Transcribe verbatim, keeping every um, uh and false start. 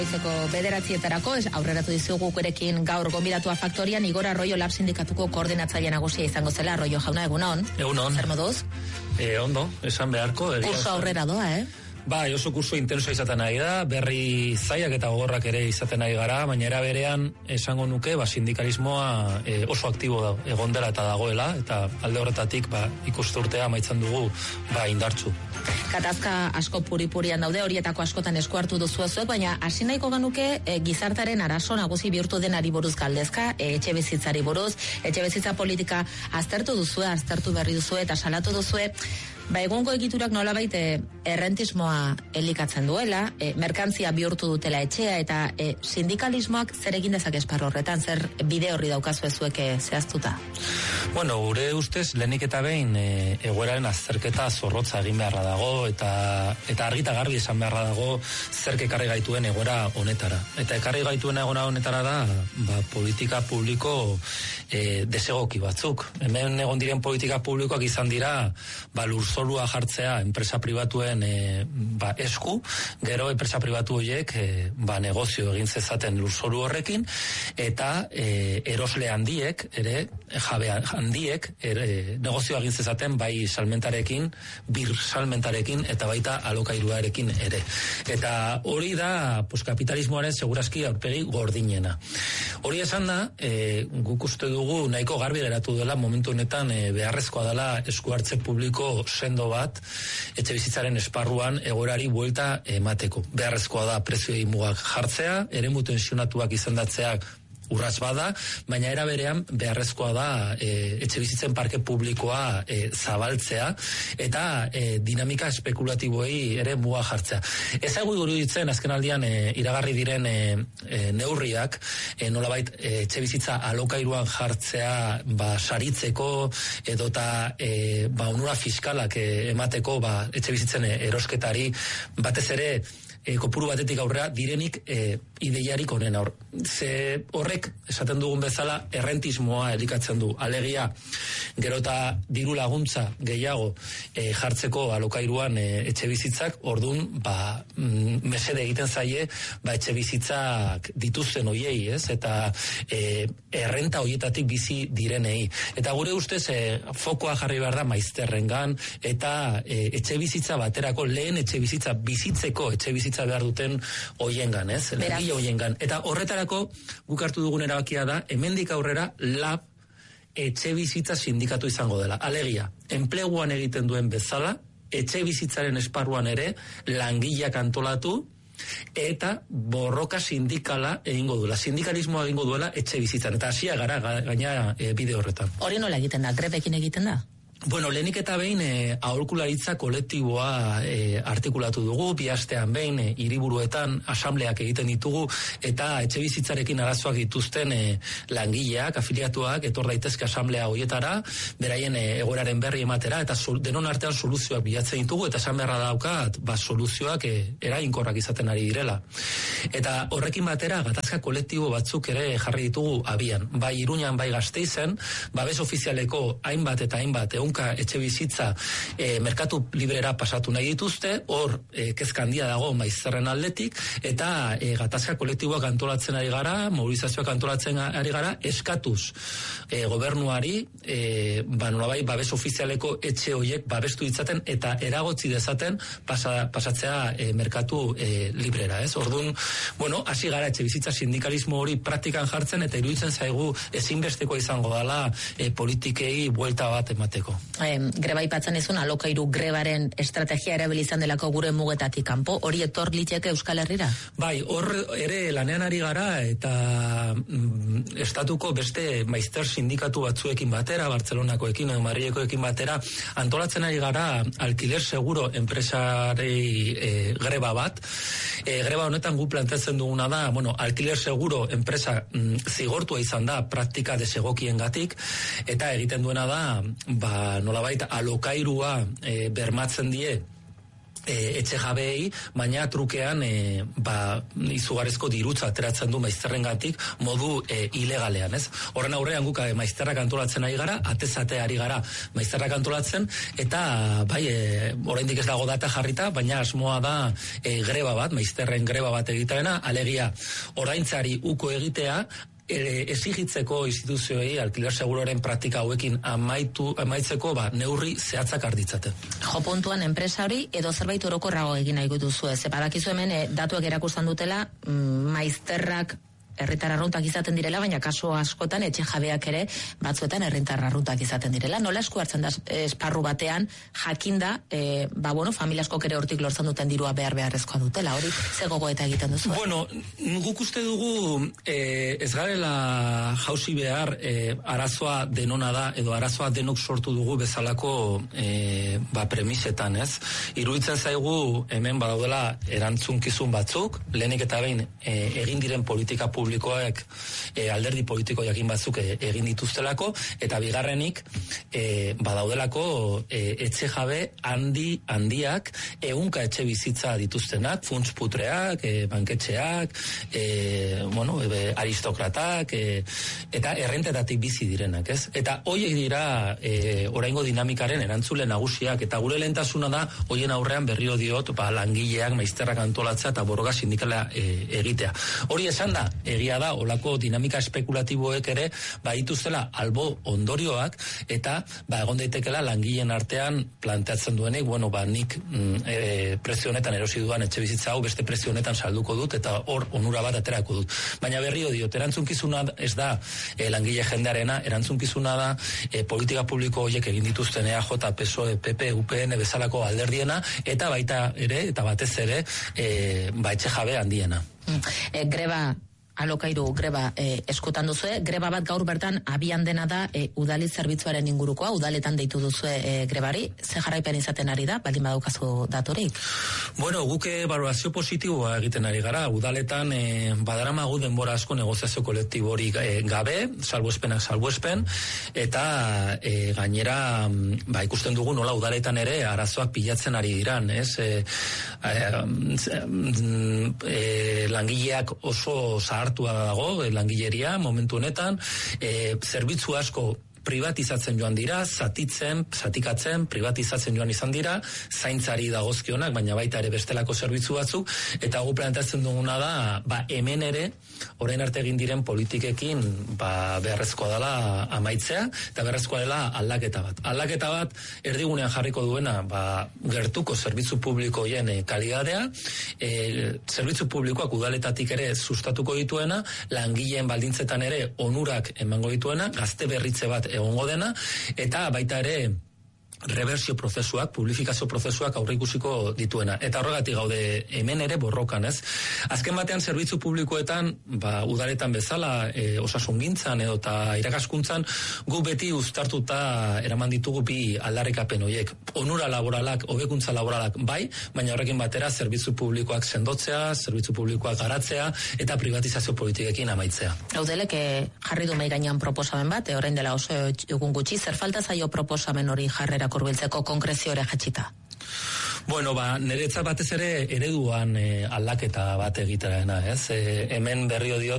Goizeko bederatzietarako, aurreratu dizugu gurekin gaur gonbidatua Faktorian Igor Arroyo Lab sindikatuko koordinatzaile nagusia izango zela. Arroyo jauna, egunon. Egunon. Zer moduz? Eh, ondo, esan beharko. Kurso aurrera doa, eh? Ba, oso kurso intenso izaten nahi da, berri zaiak eta gogorrak ere izaten nahi gara, baina era berean esango nuke, ba, sindikalismoa e, oso aktibo da, egon dela eta dagoela, eta alde horretatik, ba, ikusturtea amaitzen dugu, ba, indartsu. Katazka asko puripurian daude, horietako askotan esku hartu duzu zuek, baina hasi nahiko genuke e, gizartaren arazo nagusi bihurtu denari buruz galdezka, e, etxe bizitzari buruz, etxe bizitza politika aztertu duzue, aztertu berri duzue eta salatu duzue. Ba, egungo egiturak nolabait e, errentismoa elikatzen duela, e, merkantzia bihurtu dutela etxea, eta e, sindikalismoak zer egin dezak esparru horretan, zer bide horri daukazu zuek e, zehaztuta? Bueno, gure ustez, lehenik eta behin e, egoeraren azterketa zorrotza egin beharra dago, eta eta argita garbi esan beharra dago zerk ekarri gaituen egoera honetara. Eta ekarri gaituen egoera honetara da, ba, politika publiko e, desegoki batzuk. Hemen egon diren politika publikoak izan dira, ba, lurzolua jartzea enpresa pribatuen e, ba, esku, gero enpresa pribatu horiek e, ba, negozio egin zezaten lurzoru horrekin, eta e, erosle handiek, ere, jabe handiek, ere, negozio egin zezaten bai salmentarekin, bir salmentarekin, eta baita alokairuarekin ere. Eta hori da, pues, kapitalismoaren segurazki aurpegi gordinena. Hori esan da, e, guk uste dugu nahiko garbi geratu dela momentu honetan e, beharrezkoa dela esku hartze publiko sendo bat, etxe bizitzaren esparruan egoerari buelta emateko. Beharrezkoa da prezioi mugak jartzea, eremu tensionatuak izendatzeak urrats bada, baina era berean beharrezkoa da e, etxe bizitzen parke publikoa e, zabaltzea eta e, dinamika espekulatiboei ere muga jartzea. Ez zaigu iruditzen azken aldian e, iragarri diren e, e, neurriak e, nolabait e, etxe bizitza alokairuan jartzea ba, saritzeko edota e, ba, onura fiskalak e, emateko ba, etxe bizitzen e, erosketari batez ere E, kopuru batetik aurrera direnik e, ideiarik honen aur. Ze horrek, esaten dugun bezala, errentismoa elikatzen du. Alegia, gero eta diru laguntza gehiago e, jartzeko alokairuan e, etxe bizitzak, ordun ba, mm, mesede egiten zaie, ba, etxe bizitzak dituzten hoiei, ez? Eta e, errenta hoietatik bizi direnei. Eta gure ustez, e, fokoa jarri behar da maizterrengan, eta e, etxe bizitza baterako, lehen etxe bizitza bizitzeko etxe bizitza behar duten hoiengan, ez? Langile hoiengan. Eta horretarako guk hartu dugun erabakia da, hemendik aurrera lab etxe bizitza sindikatu izango dela. Alegia, enpleguan egiten duen bezala, etxe bizitzaren esparruan ere langileak antolatu eta borroka sindikala egingo duela. Sindikalismoa egingo duela etxe bizitzan. Eta hasia gara gaina e, bide horretan. Hori nola egiten da? Grebekin egiten da? Bueno, lehenik eta behin e, aholkularitza kolektiboa e, artikulatu dugu, bi astean behin e, hiriburuetan asambleak egiten ditugu eta etxe bizitzarekin arazoak dituzten e, langileak, afiliatuak etor daitezke asamblea hoietara, beraien e, egoeraren berri ematera eta sol, denon artean soluzioak bilatzen ditugu eta esan beharra daukat, ba, soluzioak e, eraginkorrak izaten ari direla. Eta horrekin batera gatazka kolektibo batzuk ere jarri ditugu abian. Bai Iruñan, bai Gasteizen, babes ofizialeko hainbat eta hainbat egun etxe bizitza e, merkatu librera pasatu nahi dituzte, hor e, kezka handia dago maizterren aldetik, eta e, gatazka kolektiboak antolatzen ari gara, mobilizazioak antolatzen ari gara, eskatuz e, gobernuari e, ba, nolabai babes ofizialeko etxe horiek babestu ditzaten eta eragotzi dezaten pasa, pasatzea e, merkatu e, librera, ez? Orduan, bueno, hasi gara etxe bizitza sindikalismo hori praktikan jartzen eta iruditzen zaigu ezinbesteko izango dela e, politikei buelta bat emateko. Eh, greba ipatzen ezun alokairu grebaren estrategia erabili izan delako gure mugetatik kanpo, hori etor liteke Euskal Herrira? Bai, hor ere lanean ari gara eta mm, estatuko beste maizter sindikatu batzuekin batera, Bartzelonakoekin, Madrilekoekin batera, antolatzen ari gara alkiler seguro enpresarei e, greba bat. E, greba honetan gu planteatzen duguna da, bueno, alkiler seguro enpresa mm, zigortua izan da praktika desegokiengatik eta egiten duena da, ba, nolabait alokairua e, bermatzen die E, etxe jabeei, baina trukean e, ba, izugarrizko dirutza ateratzen du maizterrengatik modu e, ilegalean, ez? Horren aurrean guk e, maizterrak antolatzen ari gara, atezate ari gara maizterrak antolatzen, eta bai, e, oraindik ez dago data jarrita, baina asmoa da e, greba bat, maizterren greba bat egitearena, alegia oraintzari uko egitea, esigitzeko instituzioei alkiler seguroren praktika hauekin amaitu, amaitzeko ba, neurri zehatzak arditzaten. Jo puntuan enpresa hori edo zerbait orokorrago egin nahi duzu ez. Badakizu hemen e, datuak erakustan dutela mm, maizterrak herritar arruntak izaten direla, baina kasu askotan etxe jabeak ere batzuetan herritar arruntak izaten direla. Nola esku hartzen da esparru batean jakinda, e, ba bueno, familia askok ere hortik lortzen duten dirua behar beharrezkoa dutela. Hori ze gogoeta egiten duzu? Bueno, guk uste dugu e, ez garela jausi behar e, arazoa denona da edo arazoa denok sortu dugu bezalako e, ba premisetan, ez? Iruditzen zaigu hemen badaudela erantzunkizun batzuk, lehenik eta behin e, egin diren politika publikoak e, alderdi politiko jakin batzuk e, egin dituztelako, eta bigarrenik e, badaudelako e, etxe jabe handi handiak ehunka etxe bizitza dituztenak, funts putreak, e, banketxeak, e, bueno, e, aristokratak, e, eta errentetatik bizi direnak, ez? Eta hoiek dira e, oraingo dinamikaren erantzule nagusiak, eta gure lehentasuna da hoien aurrean berriro diot ba, langileak maizterrak antolatzea eta borroka sindikala e, egitea. Hori esan da, egia da, olako dinamika espekulatiboek ere ba dituztela albo ondorioak, eta ba egon daitekela langileen artean planteatzen duenik, bueno, ba nik mm, e, prezio honetan erosi duan etxe bizitza hau beste prezio honetan salduko dut, eta hor onura bat aterako dut. Baina berrio diot, erantzunkizuna ez da e, langile jendearena, erantzunkizuna da e, politika publiko horiek egin dituzten E A J, P S O E, P P, U P N bezalako alderdiena, eta baita ere, eta batez ere, e, ba etxe jabe handiena. E, greba alokairu greba e, eskutan duzue, greba bat gaur bertan abian dena da e, udali zerbitzuaren ingurukoa, udaletan deitu duzue e, grebari, ze jarraipen izaten ari da, baldin badaukazu datorik? Bueno, guke valorazio positiboa egiten ari gara, udaletan e, badaramagu denbora asko negoziazio kolektibori e, gabe, salbuespenak salbuespen, eta e, gainera ba, ikusten dugu nola udaletan ere arazoak pilatzen ari diran, ez? E, e, e, langileak oso zahar dago, langileria momentu honetan, e, zerbitzu asko privatizatzen joan dira, zatitzen, zatikatzen, privatizatzen joan izan dira, zaintzari dagozkionak, baina baita ere bestelako zerbitzu batzuk, eta gu planteatzen duguna da, ba, hemen ere, orain arte egin diren politikekin, ba, beharrezkoa dela amaitzea, eta beharrezkoa dela aldaketa bat. Aldaketa bat, erdigunean jarriko duena, ba, gertuko zerbitzu publikoien e, kalidadea, e, zerbitzu publikoak udaletatik ere sustatuko dituena, langileen baldintzetan ere onurak emango dituena, gazte berritze bat egongo dena, eta baita ere reversio prozesuak, publifikazio prozesuak aurreikusiko dituena. Eta horregatik gaude hemen ere borrokan, ez? Azken batean zerbitzu publikoetan, ba, udaletan bezala, e, osasungintzan edo eta irakaskuntzan, gu beti uztartuta eraman ditugu bi aldarrikapen horiek. Onura laboralak, hobekuntza laboralak bai, baina horrekin batera zerbitzu publikoak sendotzea, zerbitzu publikoak garatzea, eta privatizazio politikekin amaitzea. Gaudelek jarri du mahai gainean proposamen bat, e, orain dela oso egun gutxi, zer falta zaio proposamen hori jarrera hurbiltzeko konkreziore jatxita? Bueno, ba, niretzat batez ere ereduan e, aldaketa bat egitera, ez? E, hemen berrio diot